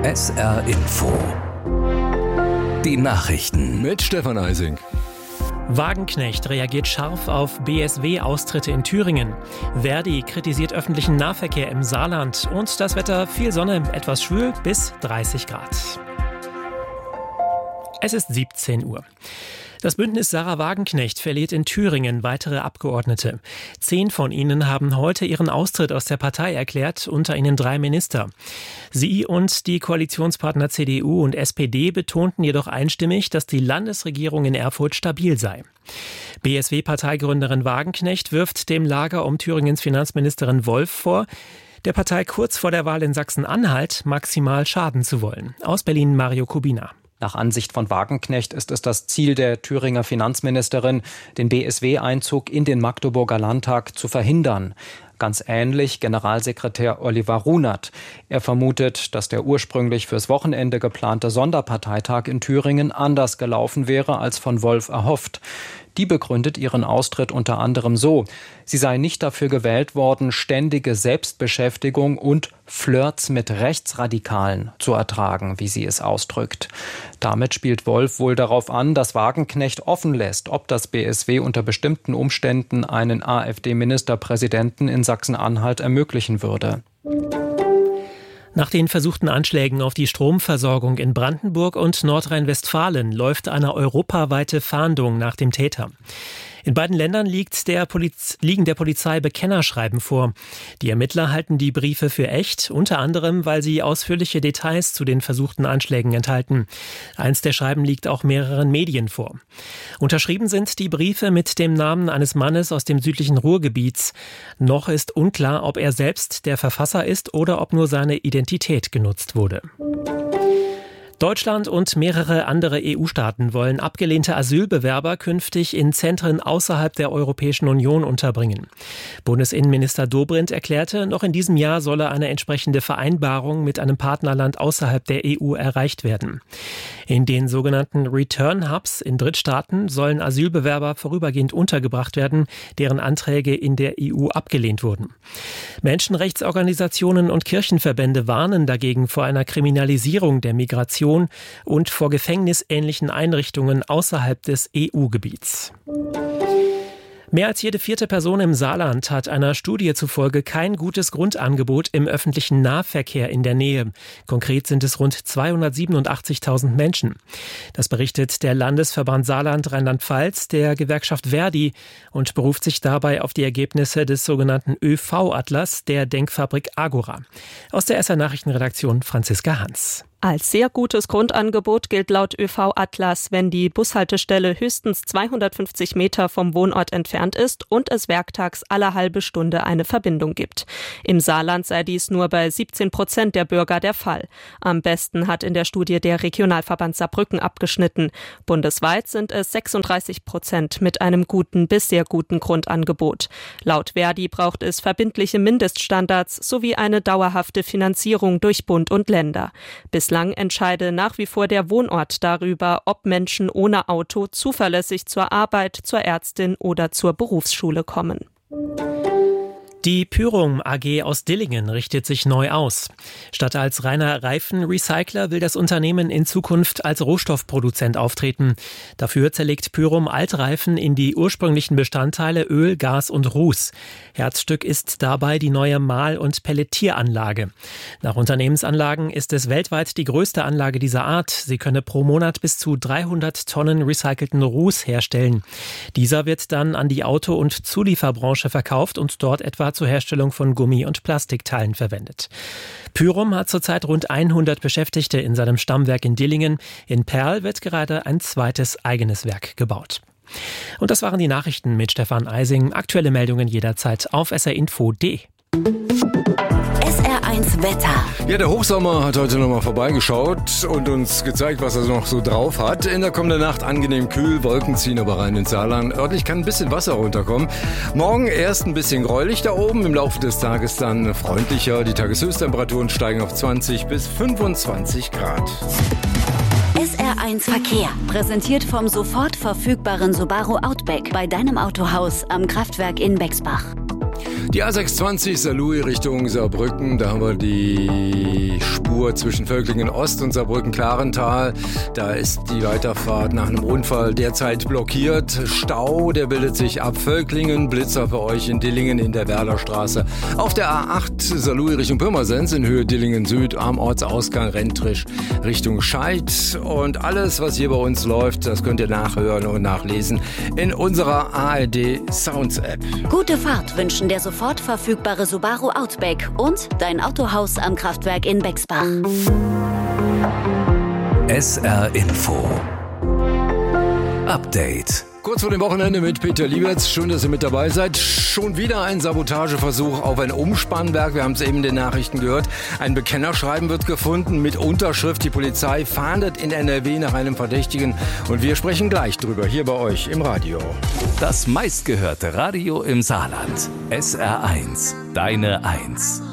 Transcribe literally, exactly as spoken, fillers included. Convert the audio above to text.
S R Info. Die Nachrichten mit Stefan Eising. Wagenknecht reagiert scharf auf B S W-Austritte in Thüringen. Verdi kritisiert öffentlichen Nahverkehr im Saarland. Und das Wetter: viel Sonne, etwas schwül bis dreißig Grad. Es ist siebzehn Uhr. Das Bündnis Sarah Wagenknecht verliert in Thüringen weitere Abgeordnete. Zehn von ihnen haben heute ihren Austritt aus der Partei erklärt, unter ihnen drei Minister. Sie und die Koalitionspartner C D U und S P D betonten jedoch einstimmig, dass die Landesregierung in Erfurt stabil sei. B S W-Parteigründerin Wagenknecht wirft dem Lager um Thüringens Finanzministerin Wolf vor, der Partei kurz vor der Wahl in Sachsen-Anhalt maximal schaden zu wollen. Aus Berlin Mario Kubina. Nach Ansicht von Wagenknecht ist es das Ziel der Thüringer Finanzministerin, den B S W-Einzug in den Magdeburger Landtag zu verhindern. Ganz ähnlich Generalsekretär Oliver Runert. Er vermutet, dass der ursprünglich fürs Wochenende geplante Sonderparteitag in Thüringen anders gelaufen wäre als von Wolf erhofft. Die begründet ihren Austritt unter anderem so: Sie sei nicht dafür gewählt worden, ständige Selbstbeschäftigung und Flirts mit Rechtsradikalen zu ertragen, wie sie es ausdrückt. Damit spielt Wolf wohl darauf an, dass Wagenknecht offen lässt, ob das B S W unter bestimmten Umständen einen AfD-Ministerpräsidenten in Sachsen-Anhalt ermöglichen würde. Nach den versuchten Anschlägen auf die Stromversorgung in Brandenburg und Nordrhein-Westfalen läuft eine europaweite Fahndung nach dem Täter. In beiden Ländern liegt der Poliz- liegen der Polizei Bekennerschreiben vor. Die Ermittler halten die Briefe für echt, unter anderem, weil sie ausführliche Details zu den versuchten Anschlägen enthalten. Eins der Schreiben liegt auch mehreren Medien vor. Unterschrieben sind die Briefe mit dem Namen eines Mannes aus dem südlichen Ruhrgebiets. Noch ist unklar, ob er selbst der Verfasser ist oder ob nur seine Identität genutzt wurde. Deutschland und mehrere andere E U-Staaten wollen abgelehnte Asylbewerber künftig in Zentren außerhalb der Europäischen Union unterbringen. Bundesinnenminister Dobrindt erklärte, noch in diesem Jahr solle eine entsprechende Vereinbarung mit einem Partnerland außerhalb der E U erreicht werden. In den sogenannten Return Hubs in Drittstaaten sollen Asylbewerber vorübergehend untergebracht werden, deren Anträge in der E U abgelehnt wurden. Menschenrechtsorganisationen und Kirchenverbände warnen dagegen vor einer Kriminalisierung der Migration und vor gefängnisähnlichen Einrichtungen außerhalb des E U-Gebiets. Mehr als jede vierte Person im Saarland hat einer Studie zufolge kein gutes Grundangebot im öffentlichen Nahverkehr in der Nähe. Konkret sind es rund zweihundertsiebenundachtzigtausend Menschen. Das berichtet der Landesverband Saarland Rheinland-Pfalz der Gewerkschaft Verdi und beruft sich dabei auf die Ergebnisse des sogenannten ÖV-Atlas der Denkfabrik Agora. Aus der S R-Nachrichtenredaktion Franziska Hans. Als sehr gutes Grundangebot gilt laut ÖV-Atlas, wenn die Bushaltestelle höchstens zweihundertfünfzig Meter vom Wohnort entfernt ist und es werktags alle halbe Stunde eine Verbindung gibt. Im Saarland sei dies nur bei siebzehn Prozent der Bürger der Fall. Am besten hat in der Studie der Regionalverband Saarbrücken abgeschnitten. Bundesweit sind es sechsunddreißig Prozent mit einem guten bis sehr guten Grundangebot. Laut Verdi braucht es verbindliche Mindeststandards sowie eine dauerhafte Finanzierung durch Bund und Länder. Bis Bislang entscheide nach wie vor der Wohnort darüber, ob Menschen ohne Auto zuverlässig zur Arbeit, zur Ärztin oder zur Berufsschule kommen. Die Pyrum A G aus Dillingen richtet sich neu aus. Statt als reiner Reifenrecycler will das Unternehmen in Zukunft als Rohstoffproduzent auftreten. Dafür zerlegt Pyrum Altreifen in die ursprünglichen Bestandteile Öl, Gas und Ruß. Herzstück ist dabei die neue Mahl- und Pelletieranlage. Nach Unternehmensanlagen ist es weltweit die größte Anlage dieser Art. Sie könne pro Monat bis zu dreihundert Tonnen recycelten Ruß herstellen. Dieser wird dann an die Auto- und Zulieferbranche verkauft und dort etwa zur Herstellung von Gummi- und Plastikteilen verwendet. Pyrum hat zurzeit rund hundert Beschäftigte in seinem Stammwerk in Dillingen. In Perl wird gerade ein zweites eigenes Werk gebaut. Und das waren die Nachrichten mit Stefan Eising. Aktuelle Meldungen jederzeit auf s r info punkt d e. S R eins Wetter. Ja, der Hochsommer hat heute nochmal vorbeigeschaut und uns gezeigt, was er noch so drauf hat. In der kommenden Nacht angenehm kühl, Wolken ziehen aber rein ins Saarland. Örtlich kann ein bisschen Wasser runterkommen. Morgen erst ein bisschen gräulich da oben, im Laufe des Tages dann freundlicher. Die Tageshöchsttemperaturen steigen auf zwanzig bis fünfundzwanzig Grad. S R eins Verkehr, präsentiert vom sofort verfügbaren Subaru Outback bei deinem Autohaus am Kraftwerk in Bexbach. Die A sechsundzwanzig Saarlouis Richtung Saarbrücken, da haben wir die Spur zwischen Völklingen Ost und Saarbrücken-Klarental. Da ist die Weiterfahrt nach einem Unfall derzeit blockiert. Stau, der bildet sich ab Völklingen, Blitzer für euch in Dillingen in der Werderstraße. Auf der A acht Saarlouis Richtung Pirmasens in Höhe Dillingen Süd am Ortsausgang Rentrisch Richtung Scheid. Und alles, was hier bei uns läuft, das könnt ihr nachhören und nachlesen in unserer A R D Sounds App. Gute Fahrt wünschen der sofort verfügbare Subaru Outback und dein Autohaus am Kraftwerk in Bexbach. S R Info Update. Kurz vor dem Wochenende mit Peter Lieberts. Schön, dass ihr mit dabei seid. Schon wieder ein Sabotageversuch auf ein Umspannwerk. Wir haben es eben in den Nachrichten gehört. Ein Bekennerschreiben wird gefunden mit Unterschrift. Die Polizei fahndet in N R W nach einem Verdächtigen. Und wir sprechen gleich drüber hier bei euch im Radio. Das meistgehörte Radio im Saarland. S R eins. Deine Eins.